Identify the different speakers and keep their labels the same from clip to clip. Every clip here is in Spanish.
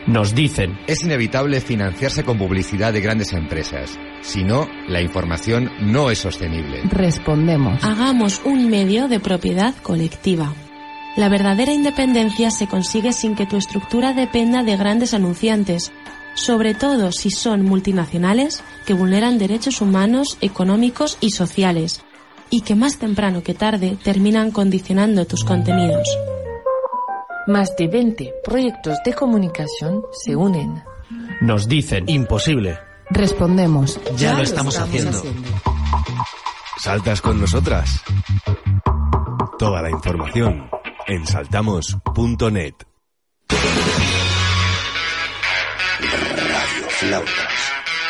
Speaker 1: Nos dicen:
Speaker 2: es inevitable financiarse con publicidad de grandes empresas. Si no, la información no es sostenible.
Speaker 3: Respondemos:
Speaker 4: hagamos un medio de propiedad colectiva. La verdadera independencia se consigue sin que tu estructura dependa de grandes anunciantes, sobre todo si son multinacionales que vulneran derechos humanos, económicos y sociales, y que más temprano que tarde terminan condicionando tus contenidos.
Speaker 3: Más de 20 proyectos de comunicación se unen.
Speaker 1: Nos dicen:
Speaker 5: imposible.
Speaker 3: Respondemos:
Speaker 5: Ya lo estamos haciendo.
Speaker 6: ¿Saltas con nosotras? Toda la información en saltamos.net.
Speaker 7: Radio Flautas.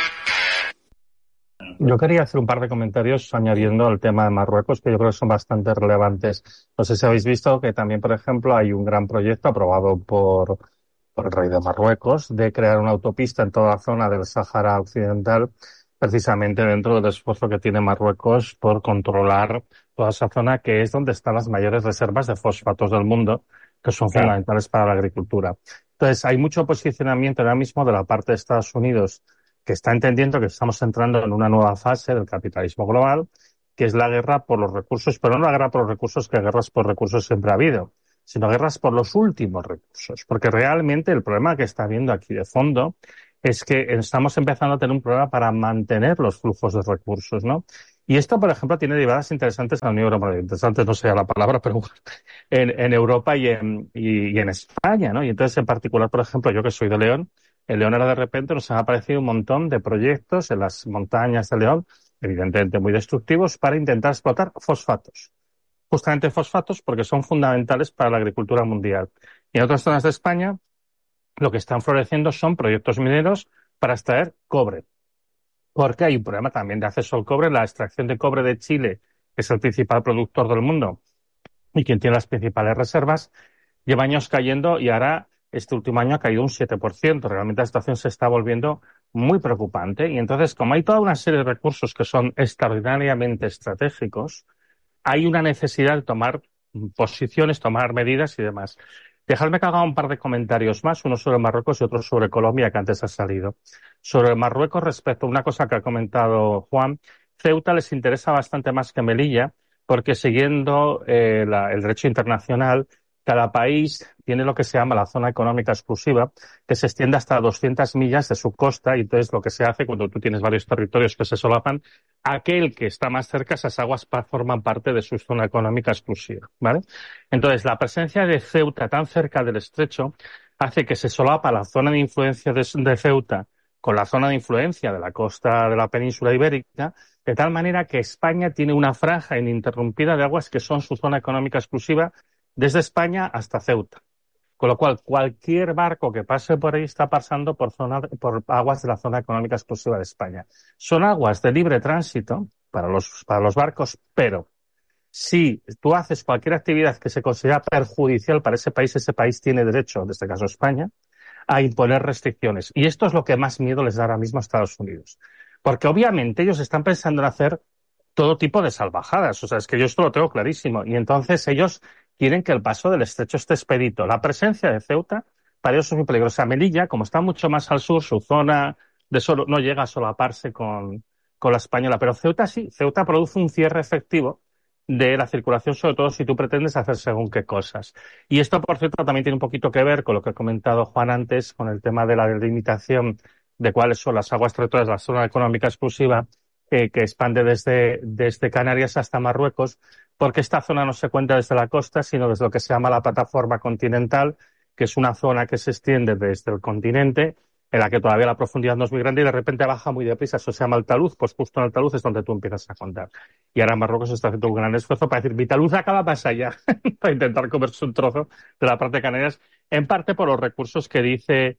Speaker 8: Yo quería hacer un par de comentarios añadiendo el tema de Marruecos, que yo creo que son bastante relevantes. No sé si habéis visto que también, por ejemplo, hay un gran proyecto aprobado por el rey de Marruecos de crear una autopista en toda la zona del Sáhara Occidental, precisamente dentro del esfuerzo que tiene Marruecos por controlar toda esa zona, que es donde están las mayores reservas de fosfatos del mundo, que son fundamentales para la agricultura. Entonces, hay mucho posicionamiento ahora mismo de la parte de Estados Unidos, que está entendiendo que estamos entrando en una nueva fase del capitalismo global, que es la guerra por los recursos, pero no la guerra por los recursos, que guerras por recursos siempre ha habido, sino guerras por los últimos recursos. Porque realmente el problema que está habiendo aquí de fondo es que estamos empezando a tener un problema para mantener los flujos de recursos, ¿no? Y esto, por ejemplo, tiene derivadas interesantes en la Unión Europea. Interesantes no sea la palabra, pero bueno, en Europa y en España, ¿no? Y entonces, en particular, por ejemplo, yo que soy de León, en León ahora de repente nos han aparecido un montón de proyectos en las montañas de León, evidentemente muy destructivos, para intentar explotar fosfatos. Justamente fosfatos porque son fundamentales para la agricultura mundial. Y en otras zonas de España, lo que están floreciendo son proyectos mineros para extraer cobre. Porque hay un problema también de acceso al cobre. La extracción de cobre de Chile, que es el principal productor del mundo y quien tiene las principales reservas, lleva años cayendo y ahora este último año ha caído un 7%. Realmente la situación se está volviendo muy preocupante. Y entonces, como hay toda una serie de recursos que son extraordinariamente estratégicos, hay una necesidad de tomar posiciones, tomar medidas y demás. Dejadme que haga un par de comentarios más, uno sobre Marruecos y otro sobre Colombia, que antes ha salido. Sobre Marruecos, respecto a una cosa que ha comentado Juan, Ceuta les interesa bastante más que Melilla, porque siguiendo el derecho internacional, cada país tiene lo que se llama la zona económica exclusiva, que se extiende hasta 200 millas de su costa, y entonces lo que se hace cuando tú tienes varios territorios que se solapan, aquel que está más cerca, esas aguas forman parte de su zona económica exclusiva, ¿vale? Entonces, la presencia de Ceuta tan cerca del estrecho hace que se solapa la zona de influencia de Ceuta con la zona de influencia de la costa de la península ibérica, de tal manera que España tiene una franja ininterrumpida de aguas que son su zona económica exclusiva desde España hasta Ceuta. Con lo cual, cualquier barco que pase por ahí está pasando por aguas de la zona económica exclusiva de España. Son aguas de libre tránsito para los barcos, pero si tú haces cualquier actividad que se considera perjudicial para ese país tiene derecho, en este caso España, a imponer restricciones. Y esto es lo que más miedo les da ahora mismo a Estados Unidos. Porque obviamente ellos están pensando en hacer todo tipo de salvajadas. O sea, es que yo esto lo tengo clarísimo. Y entonces ellos quieren que el paso del estrecho esté expedito. La presencia de Ceuta para ellos es muy peligrosa. Melilla, como está mucho más al sur, su zona de solo no llega a solaparse con la española. Pero Ceuta sí. Ceuta produce un cierre efectivo de la circulación, sobre todo si tú pretendes hacer según qué cosas. Y esto, por cierto, también tiene un poquito que ver con lo que ha comentado Juan antes, con el tema de la delimitación de cuáles son las aguas territoriales de la zona económica exclusiva, que expande desde Canarias hasta Marruecos, porque esta zona no se cuenta desde la costa, sino desde lo que se llama la plataforma continental, que es una zona que se extiende desde el continente, en la que todavía la profundidad no es muy grande y de repente baja muy deprisa. Eso se llama el talud, pues justo en el talud es donde tú empiezas a contar. Y ahora Marruecos está haciendo un gran esfuerzo para decir, mi talud acaba más allá, para intentar comerse un trozo de la parte de Canarias, en parte por los recursos que dice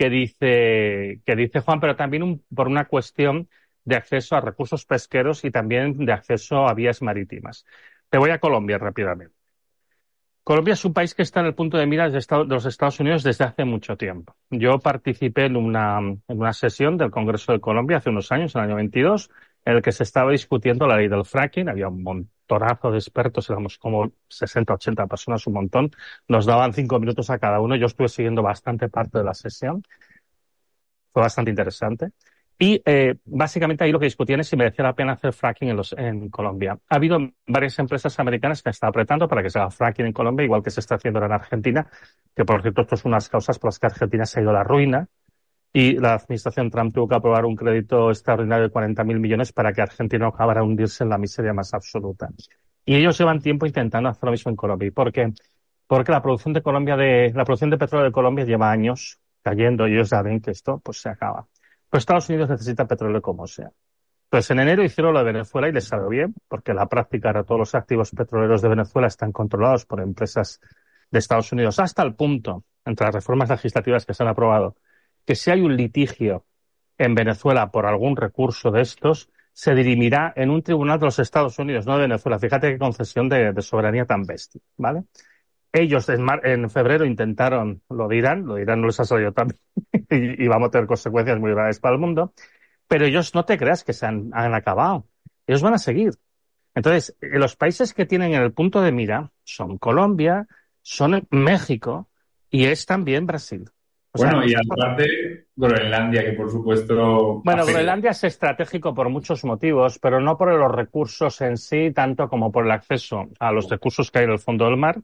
Speaker 8: Juan, pero también por una cuestión de acceso a recursos pesqueros y también de acceso a vías marítimas. Te voy a Colombia rápidamente. Colombia es un país que está en el punto de mira de los Estados Unidos desde hace mucho tiempo. Yo participé en una sesión del Congreso de Colombia hace unos años, en el año 22, en el que se estaba discutiendo la ley del fracking. Había un montón montonazo de expertos, éramos como 60, 80 personas, un montón. Nos daban 5 minutos a cada uno. Yo estuve siguiendo bastante parte de la sesión. Fue bastante interesante. Y básicamente ahí lo que discutían es si merecía la pena hacer fracking en Colombia. Ha habido varias empresas americanas que están apretando para que se haga fracking en Colombia, igual que se está haciendo ahora en Argentina, que por cierto esto es una de las causas por las que Argentina se ha ido a la ruina. Y la administración Trump tuvo que aprobar un crédito extraordinario de 40.000 millones para que Argentina no acabara de hundirse en la miseria más absoluta. Y ellos llevan tiempo intentando hacer lo mismo en Colombia. ¿Y por qué? Porque la producción de petróleo de Colombia lleva años cayendo y ellos saben que esto pues se acaba. Pues Estados Unidos necesita petróleo como sea. Pues en enero hicieron lo de Venezuela y les salió bien, porque en la práctica ahora todos los activos petroleros de Venezuela están controlados por empresas de Estados Unidos, hasta el punto, entre las reformas legislativas que se han aprobado, que si hay un litigio en Venezuela por algún recurso de estos, se dirimirá en un tribunal de los Estados Unidos, no de Venezuela. Fíjate qué concesión de soberanía tan bestia, ¿vale? Ellos en febrero intentaron lo de Irán no les ha salido tan bien y vamos a tener consecuencias muy graves para el mundo, pero ellos no te creas que han acabado. Ellos van a seguir. Entonces, los países que tienen en el punto de mira son Colombia, son México y es también Brasil.
Speaker 5: Bueno, y aparte Groenlandia, que por supuesto...
Speaker 8: Bueno, Groenlandia es estratégico por muchos motivos, pero no por los recursos en sí, tanto como por el acceso a los recursos que hay en el fondo del mar,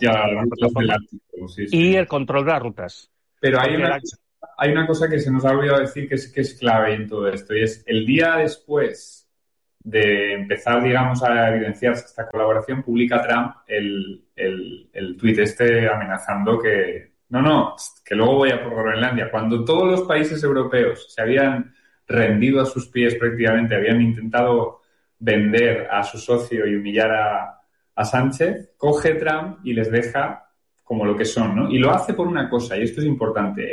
Speaker 8: y el control de las rutas.
Speaker 5: Pero hay una cosa que se nos ha olvidado decir que es clave en todo esto, y es el día después de empezar, digamos, a evidenciarse esta colaboración, publica Trump el tuit amenazando que... No, que luego voy a por Groenlandia. Cuando todos los países europeos se habían rendido a sus pies prácticamente, habían intentado vender a su socio y humillar a Sánchez, coge Trump y les deja como lo que son, ¿no? Y lo hace por una cosa, y esto es importante.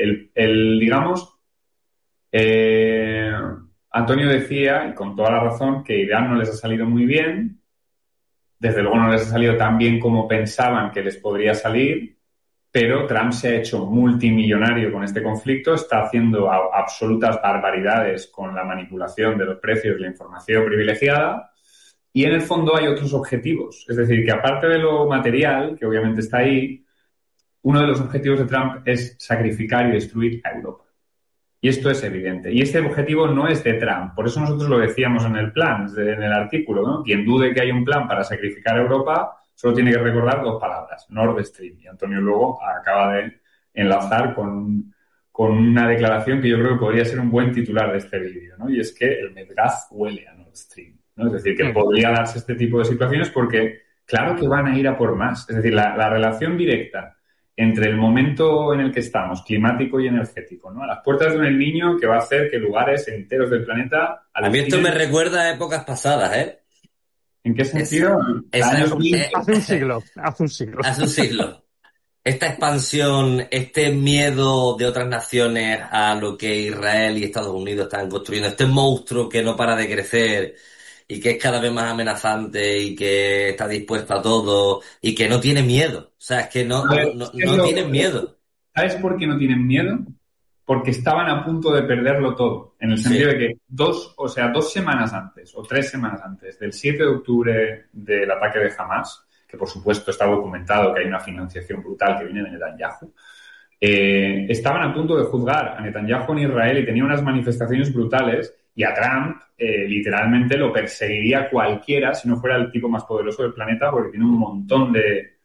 Speaker 5: Antonio decía, y con toda la razón, que Irán no les ha salido muy bien. Desde luego no les ha salido tan bien como pensaban que les podría salir. Pero Trump se ha hecho multimillonario con este conflicto, está haciendo absolutas barbaridades con la manipulación de los precios, la información privilegiada, y en el fondo hay otros objetivos. Es decir, que aparte de lo material, que obviamente está ahí, uno de los objetivos de Trump es sacrificar y destruir a Europa. Y esto es evidente. Y este objetivo no es de Trump. Por eso nosotros lo decíamos en el plan, en el artículo, ¿no? Quien dude que hay un plan para sacrificar a Europa... Solo tiene que recordar 2 palabras, Nord Stream. Y Antonio luego acaba de enlazar con una declaración que yo creo que podría ser un buen titular de este vídeo, ¿no? Y es que el Medgaz huele a Nord Stream, ¿no? Es decir, que podría darse este tipo de situaciones porque claro que van a ir a por más. Es decir, la relación directa entre el momento en el que estamos, climático y energético, ¿no? A las puertas de un El Niño que va a hacer que lugares enteros del planeta...
Speaker 7: A mí esto me recuerda a épocas pasadas, ¿eh?
Speaker 5: ¿En qué sentido?
Speaker 8: Hace un siglo.
Speaker 7: Esta expansión, este miedo de otras naciones a lo que Israel y Estados Unidos están construyendo, este monstruo que no para de crecer y que es cada vez más amenazante y que está dispuesto a todo y que no tiene miedo. O sea, es que no tienen miedo.
Speaker 5: ¿Sabes por qué no tienen miedo? Porque estaban a punto de perderlo todo, en el sentido de que 2 semanas antes o 3 semanas antes del 7 de octubre del ataque de Hamas, que por supuesto está documentado que hay una financiación brutal que viene de Netanyahu, estaban a punto de juzgar a Netanyahu en Israel y tenía unas manifestaciones brutales y a Trump literalmente lo perseguiría cualquiera si no fuera el tipo más poderoso del planeta porque tiene un montón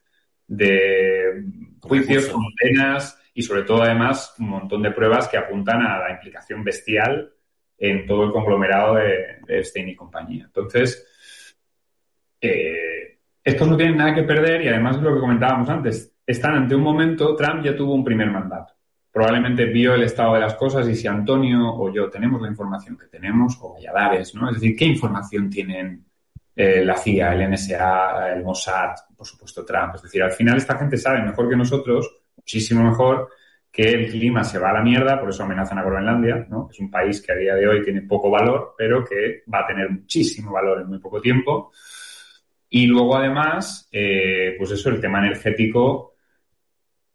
Speaker 5: de juicios, condenas y sobre todo además un montón de pruebas que apuntan a la implicación bestial en todo el conglomerado de Epstein y compañía. Entonces, estos no tienen nada que perder y además lo que comentábamos antes, están ante un momento, Trump ya tuvo un primer mandato. Probablemente vio el estado de las cosas y si Antonio o yo tenemos la información que tenemos, o Valladares, ¿no? Es decir, ¿qué información tienen la CIA, el NSA, el Mossad, por supuesto Trump? Es decir, al final esta gente sabe mejor que nosotros, muchísimo mejor, que el clima se va a la mierda, por eso amenazan a Groenlandia, ¿no? Es un país que a día de hoy tiene poco valor, pero que va a tener muchísimo valor en muy poco tiempo. Y luego, además, pues eso, el tema energético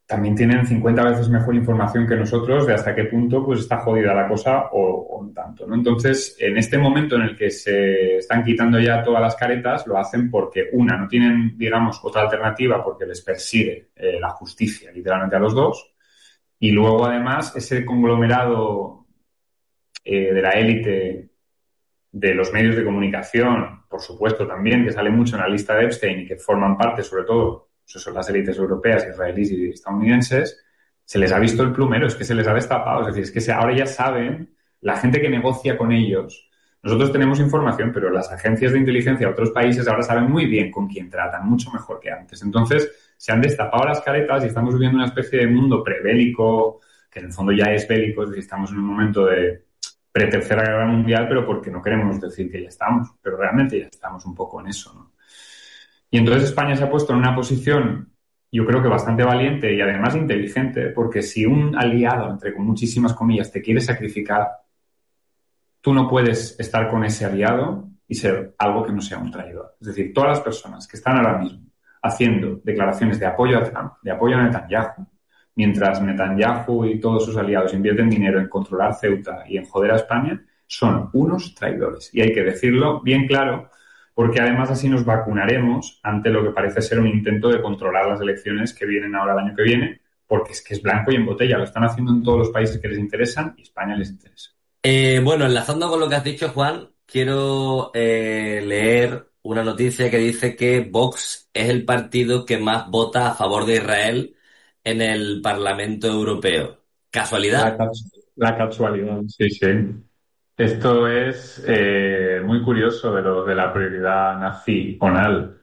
Speaker 5: también tienen 50 veces mejor información que nosotros de hasta qué punto pues está jodida la cosa o un tanto, ¿no? Entonces, en este momento en el que se están quitando ya todas las caretas, lo hacen porque, una, no tienen, digamos, otra alternativa porque les persigue la justicia, literalmente a los dos, y luego, además, ese conglomerado de la élite de los medios de comunicación, por supuesto también, que sale mucho en la lista de Epstein y que forman parte, sobre todo, pues son las élites europeas, israelíes y estadounidenses, se les ha visto el plumero, es que se les ha destapado, es decir, es que ahora ya saben, la gente que negocia con ellos, nosotros tenemos información, pero las agencias de inteligencia de otros países ahora saben muy bien con quién tratan, mucho mejor que antes. Entonces, se han destapado las caretas y estamos viviendo una especie de mundo prebélico, que en el fondo ya es bélico, es decir, estamos en un momento de pre-tercera guerra mundial, pero porque no queremos decir que ya estamos, pero realmente ya estamos un poco en eso, ¿no? Y entonces España se ha puesto en una posición, yo creo que bastante valiente y además inteligente, porque si un aliado, entre con muchísimas comillas, te quiere sacrificar, tú no puedes estar con ese aliado y ser algo que no sea un traidor. Es decir, todas las personas que están ahora mismo haciendo declaraciones de apoyo a Trump, de apoyo a Netanyahu, mientras Netanyahu y todos sus aliados invierten dinero en controlar Ceuta y en joder a España, son unos traidores. Y hay que decirlo bien claro, porque además así nos vacunaremos ante lo que parece ser un intento de controlar las elecciones que vienen ahora el año que viene, porque es que es blanco y en botella. Lo están haciendo en todos los países que les interesan y España les interesa.
Speaker 7: Bueno, enlazando con lo que has dicho, Juan, quiero leer una noticia que dice que Vox es el partido que más vota a favor de Israel en el Parlamento Europeo. ¿Casualidad?
Speaker 5: La casualidad, sí, sí. Esto es muy curioso de lo de la prioridad nacional.